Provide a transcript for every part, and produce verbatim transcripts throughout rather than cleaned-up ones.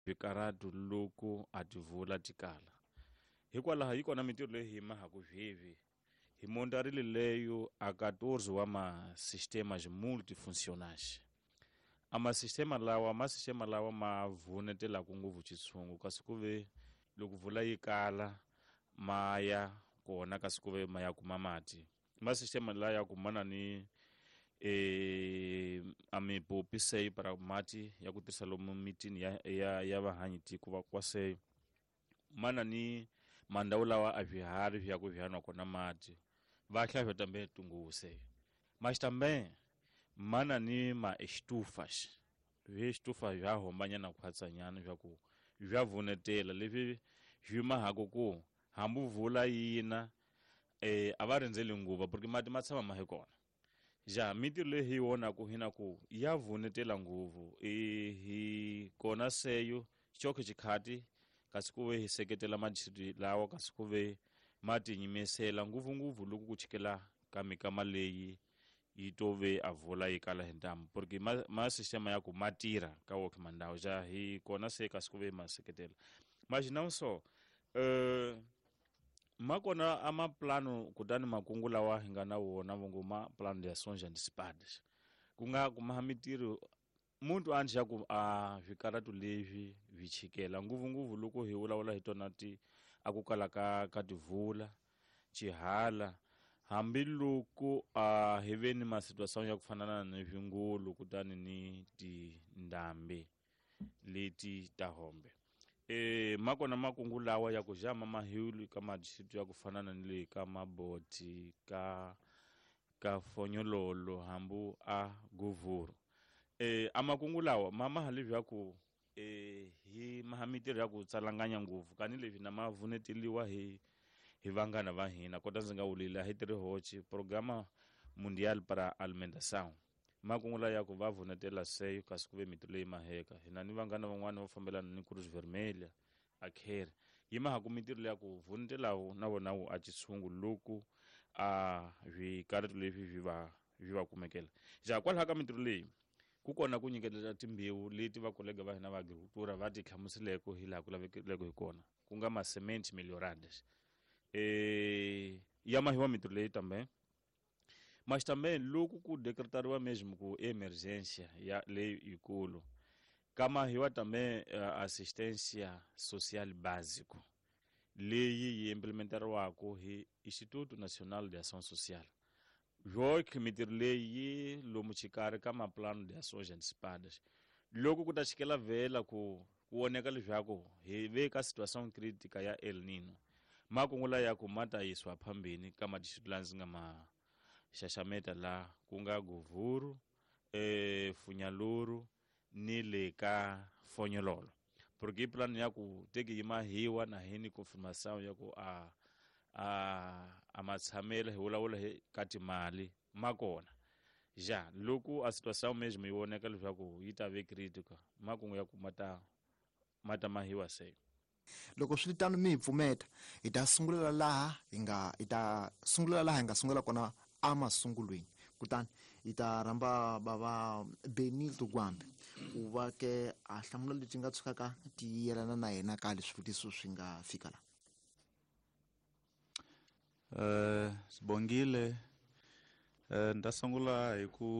vikaratu loko a ti vula tikala hikwalaho yi kona mintirho leyi hi mahaku vhivi hi montarile leyo a quatorze wa masistemas multifuncionais amasistema lawa masistema lawa ma vunetelaku ngopfu xitshungu kasi ku ve loko vula yi kala maya kona kasi ku ve ma ya kuma mati masistema la ya kumana ni eh amipopiseyo para mati ya ku tirhisa lomu mitini ya ya, ya vahanyi tiko va kwaseyo mana ni mandhawu lawa a viharhi vya ku vyanwa kona mati va hlavya tambe tunguse mas tambe mana ni ma estufas vye estufa vya hombanyana khwatsanyana vya ku vya vunetela levi vyi mahako ku hambu vula yina eh a va rindzeli nguva porque mati ma tshama ma he kona ja mintirho leyi hi wona ku hina ku ya vunetela nguvu e hi kona seyo xoko xikhati kasi ku ve hi seketela madistrict lawa kasi ku ve ma tinyimesela nguvunguvu loko ku chikela ka mikama leyi yi to ve a vula yi kala hi ntamu porque ma, ma sistema ya ku ma tirha ka woke mandhawu ja hi kona se kasi ku ve ma seketela ma xinawuso uh, ma kona a maplano kutani makungu lawa hi nga na wona vongo ma plano de ações antecipadas ku nga ku ma mintirho muntu a ndzi ku a vikaratu levi vi chikela nguvunguvu loko hi vulavula hi tona ti a ku kala ka ka tivula chihala hambiloko a hi ve ni masituação ya ku fanana ni vingulu kutani ni tindhambi leti ta hombe e ma kona makungu lawa ya ku jama mahulu ka madistrict ya ku fanana ni le ka maboti ka ka fonyololo hambu a govuru e amakungu lawa mama hali ya ku e hi mahamitiro ya ku tsalanganya nguvu kani levi na mavuneteliwa hi hi vangana va hina kota ndzi nga wulila hi tiri hochi programa mundial para alimentação makungula ya ku va vunetela seyo kasi ku ve mintirho leyi maheka hina ni vangana van'wana va fambelana ni Cruz Vermelha a care yi mahaku mintirho leya ku vunetelawo na vona wu a xitshungu loko a vikaratu levi vi va vi va kumekela ja kwalaha ka mintirho leyi ku kona ku nyikelela timbewu leti va kolega va hina va agricultura va ti hlamuseleko hi laha ku lavekeleko hi kona ku nga ma sementes melhoradas eh ya mahiwa mintirho leyi tambe mas também loko ku decretariwa mesmo ku emergência ya leyi ikulu kama hiwa também uh, assistência social básico leyi yi implementariwako hi Instituto Nacional de Ação Social joke mintirho leyi lomu xikarhi ka maplano de ações antecipadas loko ku ta chikela vhela ku ku oneka leswaku hi ve ka situação crítica ya El Nino makungula ya ku mata yiswa phambini ka madistrict la ndzi nga ma xaxameta la ku nga Govuru eh Funyaluru ni le ka Fonyololo porque plan ya ku teki yi mahiwa na hini confirmação ya ku a a a matshamela hi vulavula hi ka timali makona ja loko a situação mesmo yi voneka leswaku yi ta ve critical makungu ya ku mata mata mahiwa se loko swi tano mi pfumeta hi ta sungulela laha hi nga hi ta sungulela laha hi nga sungula kona a masungulweni kutani hi ta rhamba bava Benito Gwambe ku va ke a hlamula leti nga tshukaka ti yelana na yena ka leswi swivutiso swi nga fika la uh, Sibongile uh, nda sungula hi ku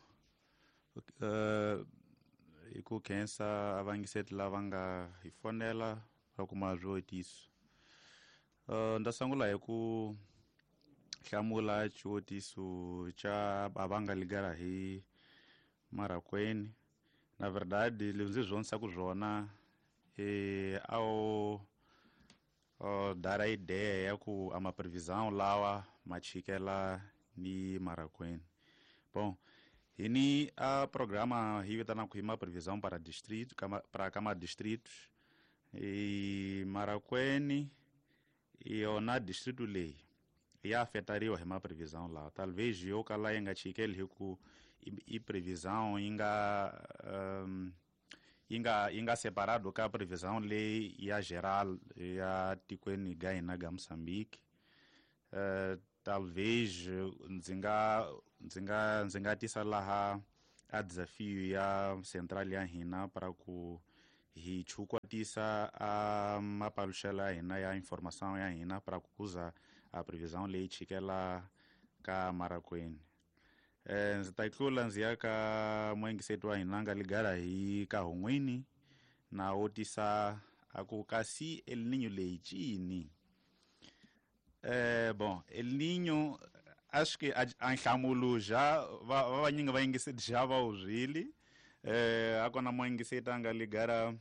uh, hi ku khensa avangiseti lava nga hi fonela va kuma swihotiso uh, nda sungula hi ku hlamula xihotiso xa bava nga ligara hi Marakweni na verdade leswi zonisa ku zwona eh ao uh, dara ideia ya ku ama previsão lawa machikela ni Marakweni bom hini a programa hi vitana ku ima previsão para distrito kama para kama distritos e Marakweni e ona distrito lei ia afetariwa hi ma previsão lá talvez eu kala inga chikeli hi ku i previsão inga um, inga inga separado ka previsão lei ia geral ia tikweni gaina ga Moçambique uh, talvez nzinga nzinga nzinga tisa laha a desafio ya central ya hina para ku hi chukwatisa a mapaluxelo ya hina ya informação ya hina para kuza a previsão leyi chikela ka marakweni. Eh, ndzi ta tlula ndzi ya ka muingiseti wa hina nga ligara hi kahon'wini na wotisa aku kasi El Niño leyi cini. Eh, bom, El Niño acho que a nhlamulo já vanyingi vaingiseti já va uzwili. Eh, a kona muingiseti a nga ligara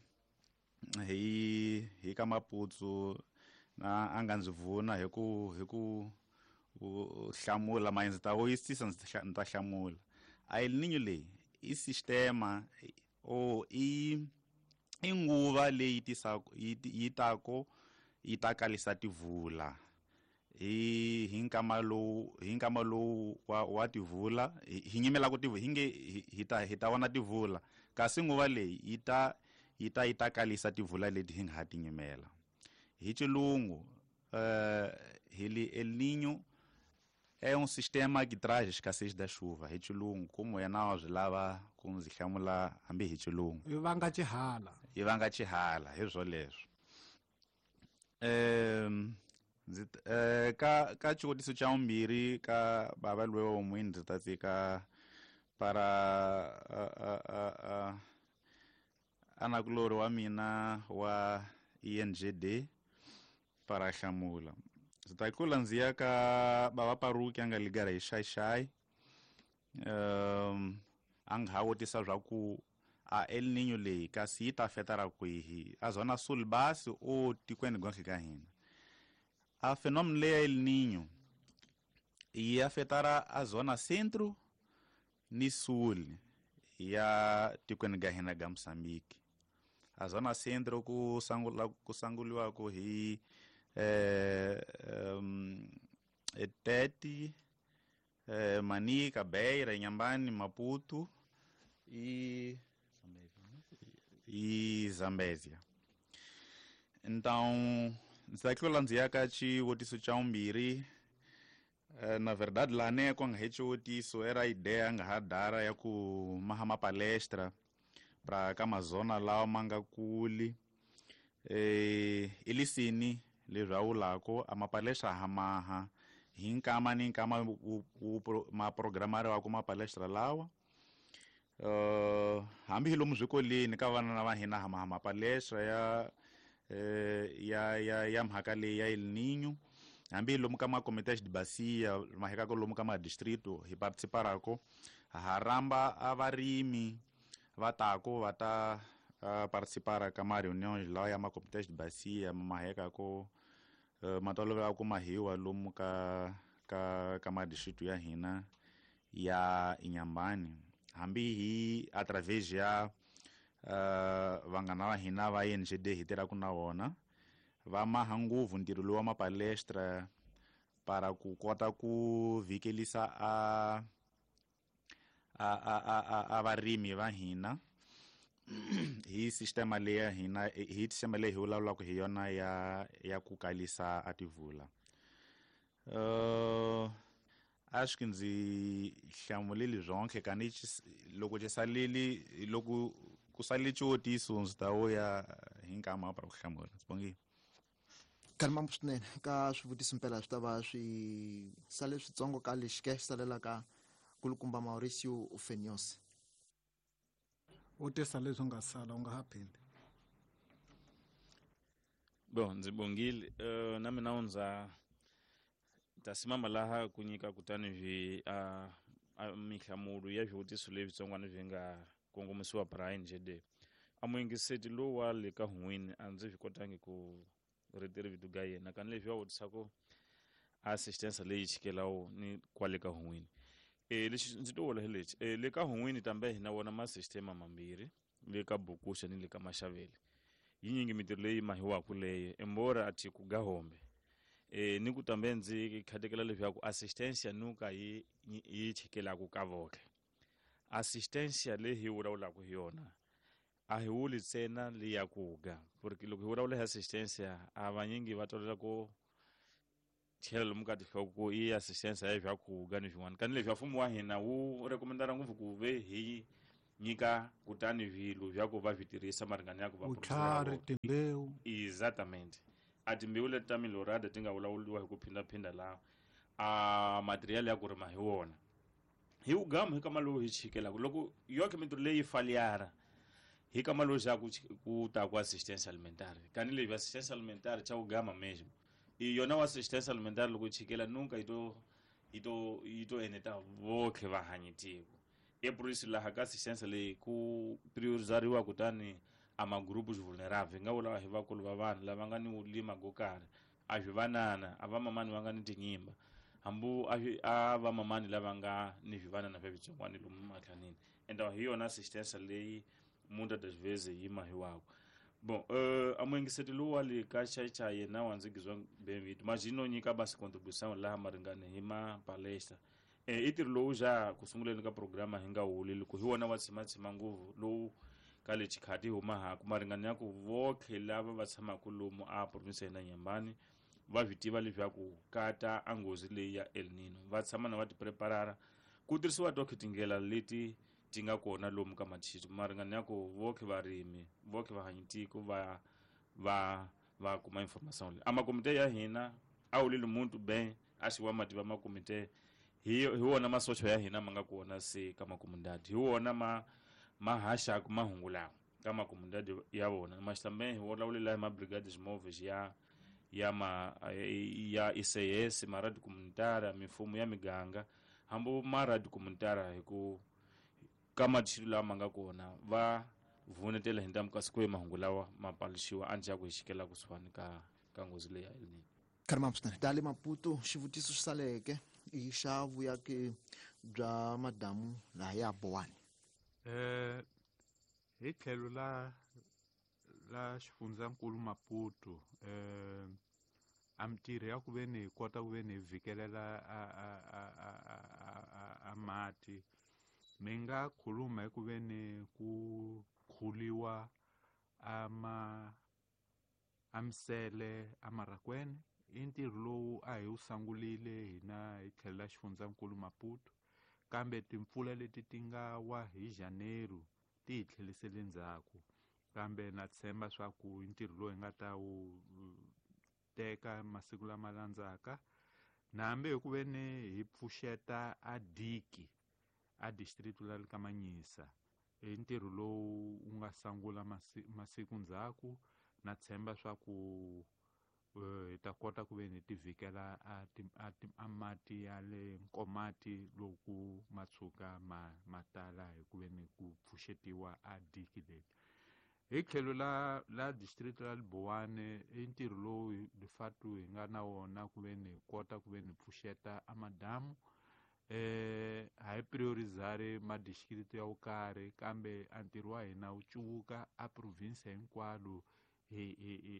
hi hi ka Maputsu na a nga ndzi vuna hi ku hi ku hlamula mas ndzi ta vuyisisa ndzi ta hlamula. A El Niño leyi i sistema o i i nguva leyi tisaka yi tako yi ta kalisa tivula hi hi nkama lowu hi nkama lowu wa, wa tivula hi nyimela ku tivula hi nge hi ta hi ta vona tivula kasi nguva leyi yi ta yi ta yi ta kalisa tivula leti hi nga ha tinyimela. Hi xilungu uh, ele El Niño é um sistema que traz escassez da chuva. Hi xilungu como yena wa byi lava ku ndzi hlamula hambi hi xilungu yi vanga xihala yi vanga xihala hi swoleswo. Um, eh, ka ka xivutiso xa vumbirhi ka bava loyi wa un'wini ndzi ta tsika para anakulori wa mina wa E N G D para hlamula. Ndzi ta tlula ndzi ya ka bava Paruki a nga ligara hi Xai-Xai. Um, a nga ha wotisa swa ku a El Niño leyi kasi yi ta fetara kwihi a zona sul basi o tikweni gonke ka hina. A fenômeno leyi ya El Niño yi afetara a zona centro ni sul ya tikweni ka hina ga Moçambique. A zona centro ku sangula ku sanguliwa ku hi eh um, Tete eh, Manica, Beira, Inhambane, Maputo e e Zambésia. Então, nsaklula ndzi ya ka xivotiso xa vumbirhi. Uh, na verdade lá né com a xivotiso era a ideia nga ha dara ya ku maha mapalestra para ka mazona lawa manga kuli eh ilisini le rawulako a mapalestra hamaha hi nkama ni nkama ma programari wa ku mapalestra lawa. Uh, hambi lomu swikoleni ka vana na va hina hama mapalestra ya eh, ya ya ya mhaka leyi ya El Niño. Hambi lomu ka ma comités de bacia maheka ko lomu ka ma distrito hi participarako haramba a varimi va tako va ta uh, participara ka ma reuniões lá ya ma comités de bacia maheka ko uh, matolovela ku mahiwa lomu ka ka ka ma distrito ya hina ya Inhambane. Hambi hi através ya uh, vangana va hina va E N G D hi tiraka na vona va maha nguvu ntirho lowu wa mapalestra para ku kota ku vikelisa a a a a a varimi va hina hi sistema leyi ya hina hi sistema leyi hi vulavulaka hi yona ya ya ku kalisa a tivula. Uh, acho que ndzi hlamulile zonke kani loko ci salili loko ku salile xivotiso ndzi ta vuya hi nkama para ku hlamula. Sibongile. Kanimambo swinene ka swivutiso mpela swi ta va swi sale switsongo ka lexi ka xi salelaka kulukumba Mauricio Fenios. utisa leswi nga sala u nga ha phindi. Bon, ndzi bongile uh, na mina ndza tasimama laha ku nyika kutani vi a uh, mihlamulo ya swivutiso leswi tsongwana vi nga kongomisiwa Brian Jede. A muingiseti lowu wa le ka Hungwini a ndzi swi kotangi ku ritiri vitu ga yena kan leswi va vutisako assistance leyi chikelawo ni kwale ka Hungwini. E lexi ndzi to vula hi lexi e le ka Hungwini tambe hina wona ma systema mambirhi le ka Bukusha ni le ka Mashavele. Yi nyingi mitirho leyi mahiwaku leyi embora ati ku Gahombe. E ni ku tambe ndzi khatekela leswaku assistance nuka yi yi chikelaku ka voke. Assistance le hi vulavulaka hi yona a hi wuli tsena le ya kuga porque loko hi vulavula assistance a vanyingi va tolela ko chela lomu ka tihloko i assistance ya swa kuga ni swin'wana kani leswi mfumo wa hina wu recommendara ngopfu ku ve hi nyika kutani vilo vyako va vitirhisa maringana ya ku va vutlhari timbewu. Exatamente. A timbewu leti ta milorada ti nga vulavuriwa hi ku phindaphinda laha a material ya ku rima hi wona hi ugama hi kama lowu hi chikelaku loko yoke mintirho leyi faliyara hi kama lowu xa ku ta ku assistance alimentary kani leyi assistance alimentary cha ugama mesmo i yona wa assistance alimentary loko chikela nunca ito ito ito eneta voke va hanyitiko e purisi laha ka assistance leyi ku priorizariwa kutani ama grupos vulneráveis nga vula hi vakulu va vanhu lava nga ni ulima go karhi a vivanana a vamamani va nga ni tinyimba hambu a vamamani lava nga ni vivanana vya vitsongwani lomu mathlanini enda hi yona assistance leyi munda das vezes yima hi wako bon uh, amuingiseti lowu wa le ka chacha yena wa ndzigizwa benvito majino nyika basi contribution laha maringane hi ma palestra eh itirho lowu ja kusunguleni ka programa hi nga huleli ku hi wona wa tshimatshima nguvu lowu ka le chikhati huma ha ku maringane ya ku vokhe lava va tshamaku lomu a province ya Nyambani va vitiva leswi ku kata angozi leyi ya El Nino va tshama na va ti preparara ku tirhisiwa to khitingela leti ti nga kona lomu ka mathitu maringane ya ku vokhe varimi vokhe va hanyitiko va va va kuma information le ama komite ya hina a ulile muntu ben a xiwa mativa ma komite hi hi wona masocho ya hina ma nga kona se ka makomunidade hi wona ma mahasha ku mahungula ka makomunidade ya vona mastambe hi wona ulile ma brigades móveis ya ya ma ya I C S maradi comunitária mifumo ya miganga hambo maradi comunitária hi ku kama tshilo lama nga kona va vunetela hi ntamu ka siku ya mahungu lawa mapalishiwa anja ku hixikela kusuhani ka ka ngozi leyi ya El Nino. Karimapstan dale Maputo xivutiso xi saleke i xa vuyaki bya madamu laha ya Bowani. Eh hi tlhelo la la xifundzankulu Maputo eh amtirhi ya ku veni hi kota ku veni hi vhikelela a a a a a mati mi nga khuluma hi ku veni ku khuliwa ama amsele amarakweni i ntirho lowu a hi wu sangulile hina hi tlhelo la xifundzankulu Maputo kambe timpfula leti ti nga wa hi Janeiro ti hi tlhelisele ndzhaku kambe na tshemba swa ku ntirho lowu hi nga ta wu teka masiku lama landzaka na hambi hi ku veni hi pfuxeta a diki a district la ka Manyisa i ntirho lowu u nga sangula masiku, masiku ndzhaku na tshemba swa ku hi uh, ta kota ku veni ti vhikela a, a, a mati ya le nkomati loku matshuka ma matala hi ku veni ku pfuxetiwa a diki leti hi tlhelo la la district la Bowani i ntirho lowu de facto hi nga na wona ku veni hi kota ku veni pfuxeta a madamu eh hi priorizare ma district ya ukari kambe a ntirho wa hina wu cuvuka a province hinkwalo hi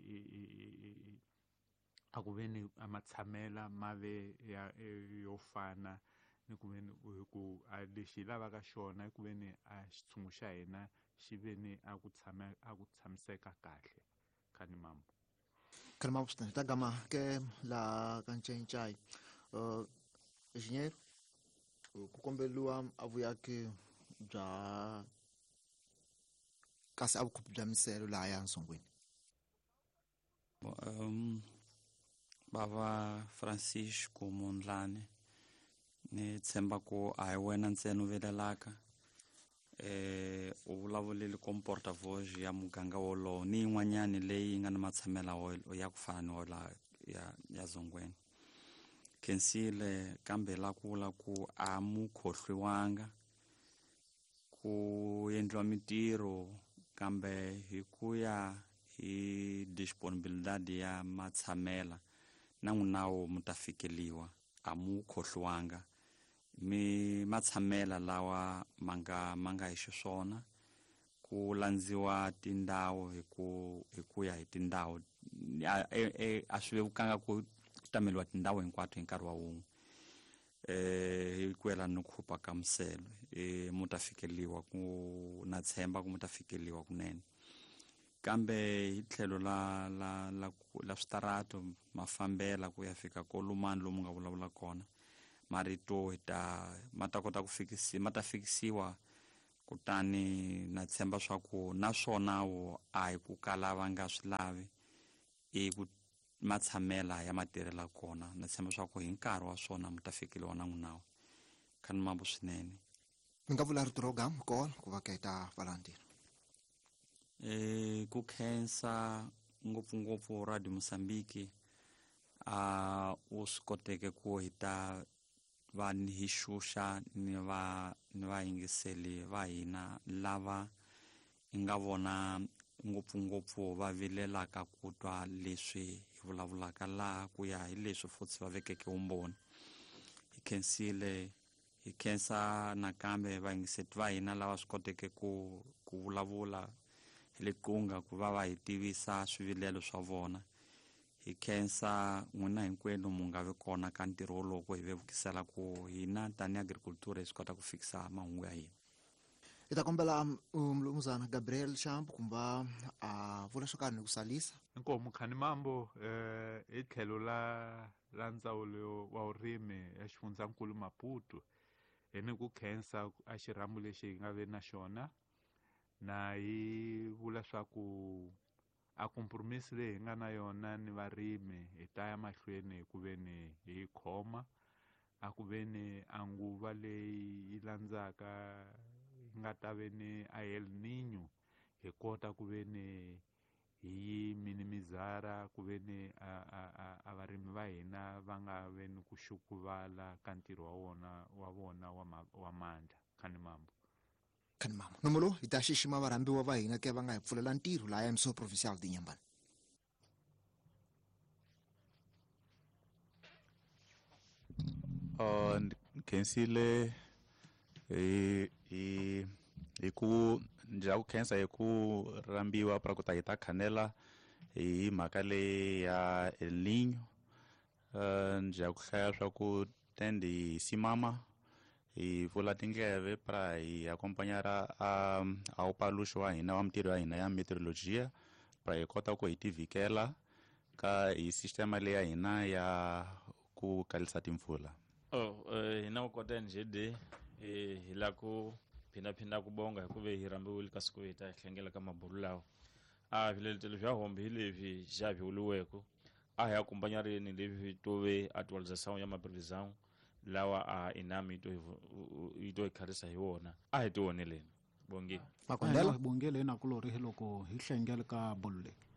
hi a ku veni amatshamela mave ya yo fana ni ku veni ku a lexi lavaka xona ku veni a xitshungu xa hina xi veni a ku tshama a ku tshamiseka kahle khani mambo Karimapstan ta gama ke la kanchenchay uh engineer ku kombeliwa avuyaki bya kasi avukhupi bya miselo laha ya Nsongweni. Um, Bava Francisco Mondlane ni tshemba ku a hi wena ntsena u velelaka eh u vulavulile com portavoce ya muganga wolowo ni yin'wanyani leyi nga na matshamela ya ku fana no la ya ya Zongweni kensile kambe la ku la ku a mu khohliwanga ku endliwa mitirho kambe hi ku ya hi disponibilidade ya matsamela na n'winawo mutafikeliwa a mu khohliwanga mi matsamela lawa manga manga hi xiswona ku landziwa tindhawu hi ku hi ku ya hi tindhawu a swi vevukanga ku tameliwa tindhawu hinkwato hi nkarhi wa wun'we eh hi ku yela no khupa ka mselo e mutafikeliwa ku na tshemba ku mutafikeliwa kunene kambe hi tlhelo la la la la switarato mafambela ku ya fika kolumani lomu nga vulavula kona marito ta mata kota ku fikisi mata fikisiwa kutani na tshemba swa ku naswona wo a hi ku kala va nga swi lavi i ku matshamela ya matirhela kona na tshemba swa ku hi nkarhi wa swona mi ta fikeliwa na n'winawu khani mambo swinene. mi nga vula rito ro gama kona ku va keta valandiri e ku khensa ngopfungopfu Radio Mosambiki a u swi koteke ku hi ta va ni hi xuxa ni va ni vayingiseli va hina lava hi nga vona ngopfungopfu va vilelaka ku twa leswi hi vulavulaka laha ku ya hi leswi futhi va vekeke vumbhoni. Hi khensile hi khensa nakambe vayingiseli va hina lava swi koteke ku ku vulavula hi le qunga ku va va hi tivisa swivilelo swa vona. Hi khensa n'wina hinkwenu mu nga vi kona ka ntirho wolowo ku hi vevukisela ku hina tani agriculture hi swi kota ku fikisa mahungu ya hina. hi ta kombela mlumuzana Gabriel Champ kumva a vula swo karhi ni ku salisa. Inkomu khani mambo eh hi tlhelo la la ndzawulo wa vurimi ya xifundzankulu Maputo hi ni ku khensa a xirhambu lexi hi nga ve na xona na hi vula swa ku a compromise leyi hi nga na yona ni varimi hi ta ya mahlweni ku ve ni hi khoma a ku ve ni anguva leyi yi landzaka nga ta ve ni a El Niño hi kota ku ve ni hi minimizara ku ve ni a a a, a varimi va hina va nga ve ni ku xukuvala ka ntirho wa wona wa vona wa ma, wa mandla khani mambo. khani mama nomolo hi ta xixima varambiwa va hina ke va nga hi pfulela ntirho laha ya Emiso Provincial Dinyambane. uh, khensile hi hi hi ku ndzi ku khensa hi ku rambiwa para ku ta hi ta khanela hi mhaka leyi ya El Niño. uh, ndzi ku hlaya swa ku tende hi simama hi vula tindleve para hi akompanyara a a upaluxo wa hina wa mintirho ya hina ya meteorologia para hi kota ku hi tivikela ka hi sistema leyi ya hina ya ku kalisa timpfula. oh uh, hina ku kota nje de eh hi la ku phina phina ku bonga hi ku ve hi rambiwile ka siku hi ta hlengela ka mabulu lawa a vileletelo vya hombe hi levi ja viuliweko a hi akompanyarini levi tove atualização ya maprevisão lawa a inami ito ito ikharisa hi wona a hi ti woneleni bongi makondela bongele na kulori hi loko hi hlengele ka bulu leyi.